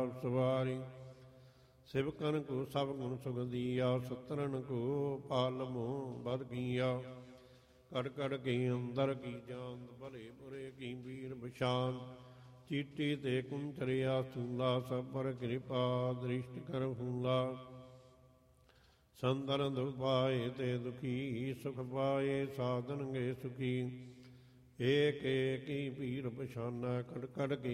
ਸਵਾਰੀ ਸਿਵਕਨ ਕੋ ਸਭ ਗੁਣ ਸੁਗਦੀਆ ਸਤਰਨ ਕੋ ਪਾਲਮੋ ਬਦ ਕੀਆ ਕੜ ਕੜ ਕੀ ਅੰਦਰ ਕੀ ਜਾਂਦ ਭਲੇ ਬੁਰੇ ਕੀ ਵੀਰ ਬਿਸ਼ਾਨ ਚੀਟੀ ਤੇ ਕੁੰਚਰਿਆ ਸੂਲਾ ਸਭ ਪਰ ਕਿਰਪਾ ਦ੍ਰਿਸ਼ਟ ਕਰ ਫੂਲਾ ਸੰਤਨ ਦੁਖ ਪਾਏ ਤੇ ਦੁਖੀ ਸੁਖ ਪਾਏ ਸਾਧਨ ਗੇ ਸੁਖੀ ਏਕ ਏਕ ਹੀ ਪੀਰ ਪਛਾਨਾ ਕੜ ਕੜ ਕੀ